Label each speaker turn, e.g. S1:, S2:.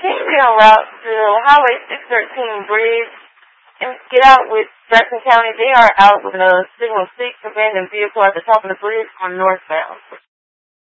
S1: Kingstown route to Highway 613 bridge and get out with Jackson County. They are out with a signal 6 abandoned vehicle at the top of the bridge on northbound.